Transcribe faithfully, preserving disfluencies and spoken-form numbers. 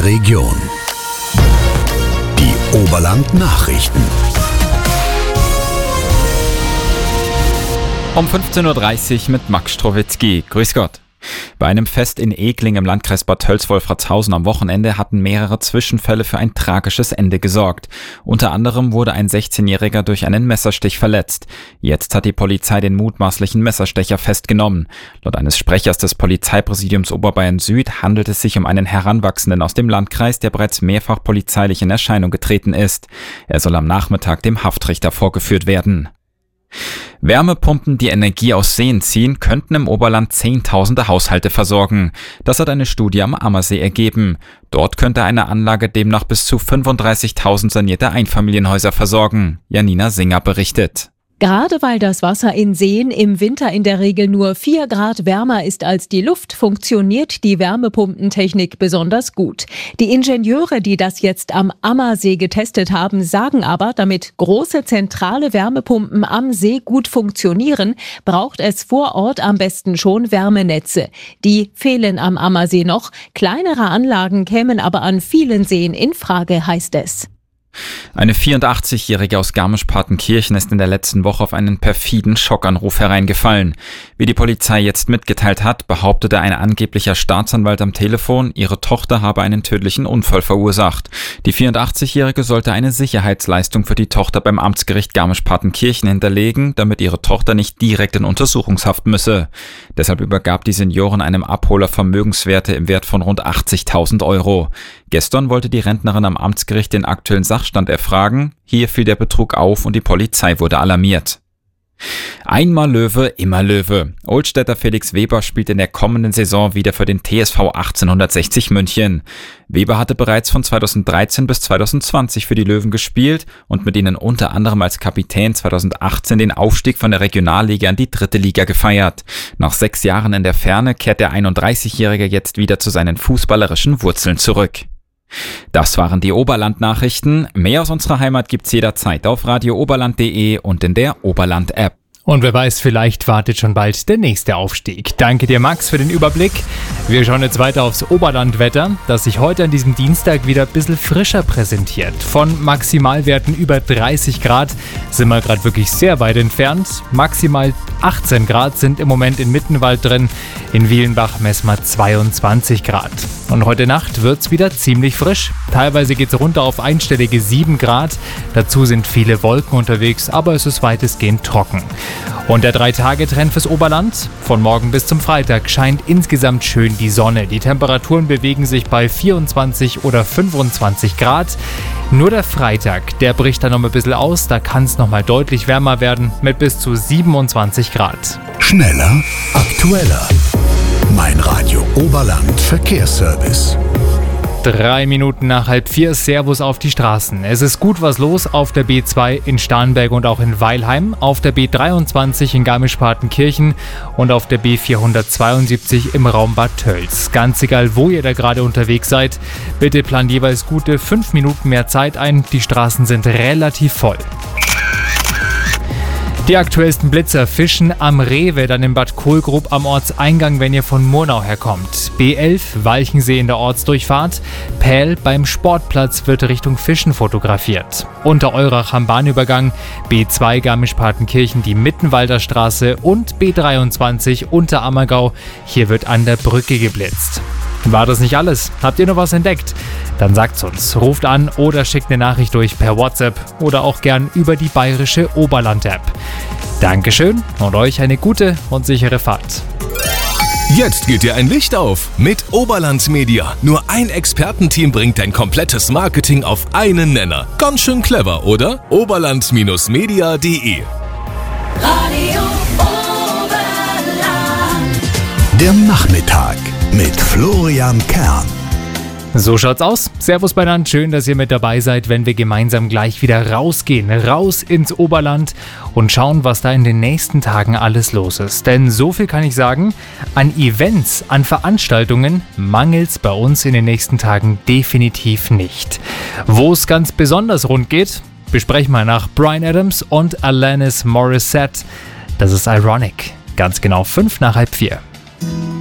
Region. Die Oberland-Nachrichten. Um fünfzehn Uhr dreißig mit Max Strowitzki. Grüß Gott. Bei einem Fest in Egling im Landkreis Bad Tölz-Wolfratshausen am Wochenende hatten mehrere Zwischenfälle für ein tragisches Ende gesorgt. Unter anderem wurde ein sechzehnjähriger durch einen Messerstich verletzt. Jetzt hat die Polizei den mutmaßlichen Messerstecher festgenommen. Laut eines Sprechers des Polizeipräsidiums Oberbayern Süd handelt es sich um einen Heranwachsenden aus dem Landkreis, der bereits mehrfach polizeilich in Erscheinung getreten ist. Er soll am Nachmittag dem Haftrichter vorgeführt werden. Wärmepumpen, die Energie aus Seen ziehen, könnten im Oberland Zehntausende Haushalte versorgen. Das hat eine Studie am Ammersee ergeben. Dort könnte eine Anlage demnach bis zu fünfunddreißigtausend sanierte Einfamilienhäuser versorgen. Janina Singer berichtet. Gerade weil das Wasser in Seen im Winter in der Regel nur vier Grad wärmer ist als die Luft, funktioniert die Wärmepumpentechnik besonders gut. Die Ingenieure, die das jetzt am Ammersee getestet haben, sagen aber, damit große zentrale Wärmepumpen am See gut funktionieren, braucht es vor Ort am besten schon Wärmenetze. Die fehlen am Ammersee noch. Kleinere Anlagen kämen aber an vielen Seen in Frage, heißt es. Eine vierundachtzigjährige aus Garmisch-Partenkirchen ist in der letzten Woche auf einen perfiden Schockanruf hereingefallen. Wie die Polizei jetzt mitgeteilt hat, behauptete ein angeblicher Staatsanwalt am Telefon, ihre Tochter habe einen tödlichen Unfall verursacht. Die vierundachtzigjährige sollte eine Sicherheitsleistung für die Tochter beim Amtsgericht Garmisch-Partenkirchen hinterlegen, damit ihre Tochter nicht direkt in Untersuchungshaft müsse. Deshalb übergab die Seniorin einem Abholer Vermögenswerte im Wert von rund achtzigtausend Euro. Gestern wollte die Rentnerin am Amtsgericht den aktuellen Sachstand erfragen. Hier fiel der Betrug auf und die Polizei wurde alarmiert. Einmal Löwe, immer Löwe. Oldstädter Felix Weber spielt in der kommenden Saison wieder für den T S V achtzehnhundertsechzig München. Weber hatte bereits von zweitausenddreizehn bis zweitausendzwanzig für die Löwen gespielt und mit ihnen unter anderem als Kapitän zweitausendachtzehn den Aufstieg von der Regionalliga in die dritte Liga gefeiert. Nach sechs Jahren in der Ferne kehrt der einunddreißigjährige jetzt wieder zu seinen fußballerischen Wurzeln zurück. Das waren die Oberland-Nachrichten. Mehr aus unserer Heimat gibt's jederzeit auf radio oberland punkt de und in der Oberland-App. Und wer weiß, vielleicht wartet schon bald der nächste Aufstieg. Danke dir, Max, für den Überblick. Wir schauen jetzt weiter aufs Oberlandwetter, das sich heute an diesem Dienstag wieder ein bisschen frischer präsentiert. Von Maximalwerten über dreißig Grad sind wir gerade wirklich sehr weit entfernt. Maximal achtzehn Grad sind im Moment in Mittenwald drin. In Wielenbach messen wir zweiundzwanzig Grad. Und heute Nacht wird's wieder ziemlich frisch. Teilweise geht's runter auf einstellige sieben Grad. Dazu sind viele Wolken unterwegs, aber es ist weitestgehend trocken. Und der drei-Tage-Trend fürs Oberland? Von morgen bis zum Freitag scheint insgesamt schön die Sonne. Die Temperaturen bewegen sich bei vierundzwanzig oder fünfundzwanzig Grad. Nur der Freitag, der bricht dann noch ein bisschen aus. Da kann es nochmal deutlich wärmer werden mit bis zu siebenundzwanzig Grad. Schneller, aktueller. Mein Radio Oberland Verkehrsservice. Drei Minuten nach halb vier, Servus auf die Straßen. Es ist gut was los auf der B zwei in Starnberg und auch in Weilheim, auf der B dreiundzwanzig in Garmisch-Partenkirchen und auf der B vierhundertzweiundsiebzig im Raum Bad Tölz. Ganz egal, wo ihr da gerade unterwegs seid, bitte plant jeweils gute fünf Minuten mehr Zeit ein. Die Straßen sind relativ voll. Die aktuellsten Blitzer fischen am Rewe, dann in Bad Kohlgrub am Ortseingang, wenn ihr von Murnau herkommt. B elf, Walchensee in der Ortsdurchfahrt. Pähl beim Sportplatz wird Richtung Fischen fotografiert. Unter Eurach am Bahnübergang. B zwei Garmisch-Partenkirchen die Mittenwalder Straße und B dreiundzwanzig unter Ammergau. Hier wird an der Brücke geblitzt. War das nicht alles? Habt ihr noch was entdeckt? Dann sagt's uns. Ruft an oder schickt eine Nachricht durch per WhatsApp oder auch gern über die bayerische Oberland-App. Dankeschön und euch eine gute und sichere Fahrt. Jetzt geht dir ein Licht auf mit Oberland Media. Nur ein Expertenteam bringt dein komplettes Marketing auf einen Nenner. Ganz schön clever, oder? oberland Media punkt de Radio Oberland. Der Nachmittag mit Florian Kern. So schaut's aus. Servus beieinander, schön, dass ihr mit dabei seid, wenn wir gemeinsam gleich wieder rausgehen, raus ins Oberland und schauen, was da in den nächsten Tagen alles los ist. Denn so viel kann ich sagen, an Events, an Veranstaltungen mangelt's bei uns in den nächsten Tagen definitiv nicht. Wo es ganz besonders rund geht, besprechen wir nach Bryan Adams und Alanis Morissette. Das ist Ironic. Ganz genau fünf nach halb vier.